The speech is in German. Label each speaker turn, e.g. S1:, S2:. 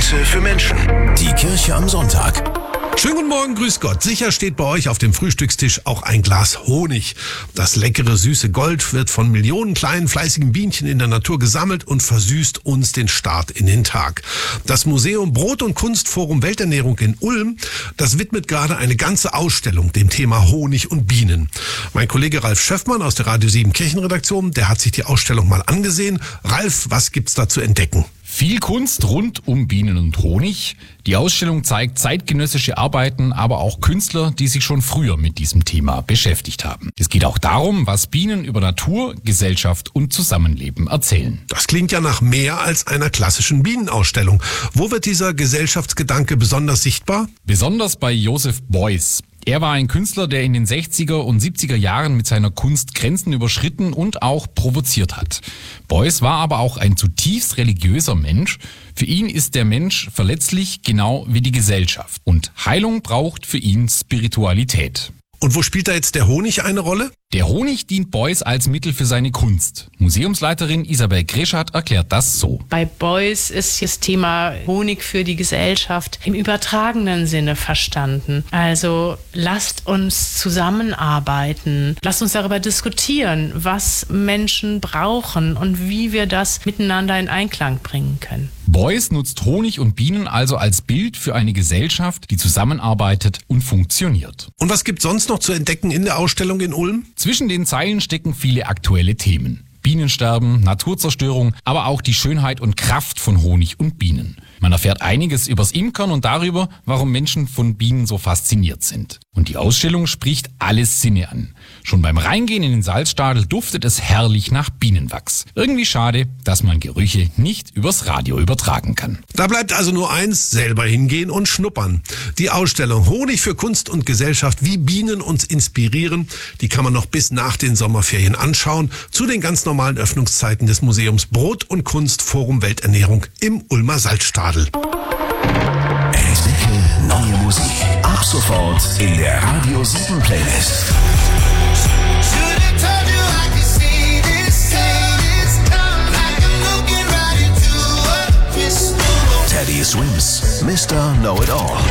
S1: Grüße für Menschen. Die Kirche am Sonntag.
S2: Schönen guten Morgen, grüß Gott. Sicher steht bei euch auf dem Frühstückstisch auch ein Glas Honig. Das leckere, süße Gold wird von Millionen kleinen, fleißigen Bienchen in der Natur gesammelt und versüßt uns den Start in den Tag. Das Museum Brot- und Kunstforum Welternährung in Ulm, das widmet gerade eine ganze Ausstellung dem Thema Honig und Bienen. Mein Kollege Ralf Schöffmann aus der Radio 7 Kirchenredaktion, der hat sich die Ausstellung mal angesehen. Ralf, was gibt's da zu entdecken?
S3: Viel Kunst rund um Bienen und Honig. Die Ausstellung zeigt zeitgenössische Arbeiten, aber auch Künstler, die sich schon früher mit diesem Thema beschäftigt haben. Es geht auch darum, was Bienen über Natur, Gesellschaft und Zusammenleben erzählen.
S2: Das klingt ja nach mehr als einer klassischen Bienenausstellung. Wo wird dieser Gesellschaftsgedanke besonders sichtbar?
S3: Besonders bei Joseph Beuys. Er war ein Künstler, der in den 60er und 70er Jahren mit seiner Kunst Grenzen überschritten und auch provoziert hat. Beuys war aber auch ein zutiefst religiöser Mensch. Für ihn ist der Mensch verletzlich, genau wie die Gesellschaft. Und Heilung braucht für ihn Spiritualität.
S2: Und wo spielt da jetzt der Honig eine Rolle?
S3: Der Honig dient Beuys als Mittel für seine Kunst. Museumsleiterin Isabel Greschat erklärt das so.
S4: Bei Beuys ist das Thema Honig für die Gesellschaft im übertragenen Sinne verstanden. Also lasst uns zusammenarbeiten, lasst uns darüber diskutieren, was Menschen brauchen und wie wir das miteinander in Einklang bringen können.
S3: Beuys nutzt Honig und Bienen also als Bild für eine Gesellschaft, die zusammenarbeitet und funktioniert.
S2: Und was gibt's sonst noch zu entdecken in der Ausstellung in Ulm?
S3: Zwischen den Zeilen stecken viele aktuelle Themen. Bienensterben, Naturzerstörung, aber auch die Schönheit und Kraft von Honig und Bienen. Man erfährt einiges übers Imkern und darüber, warum Menschen von Bienen so fasziniert sind. Und die Ausstellung spricht alle Sinne an. Schon beim Reingehen in den Salzstadel duftet es herrlich nach Bienenwachs. Irgendwie schade, dass man Gerüche nicht übers Radio übertragen kann.
S2: Da bleibt also nur eins, selber hingehen und schnuppern. Die Ausstellung Honig für Kunst und Gesellschaft, wie Bienen uns inspirieren, die kann man noch bis nach den Sommerferien anschauen, zu den ganz normalen Öffnungszeiten des Museums Brot- und Kunstforum Welternährung im Ulmer Salzstadel.
S1: Entdecke neue Musik. Ab sofort in der Radio 7 Playlist. Teddy Swims, Mr. Know-It-All.